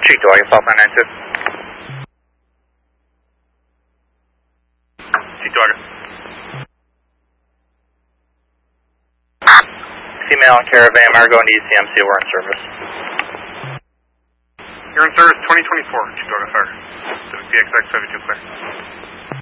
Cheektowaga, South 992. Cheektowaga. Female Caravan, we're going to ECMC, we're in service. You're in service 2024, Cheektowaga, fire. PXX 72 clear.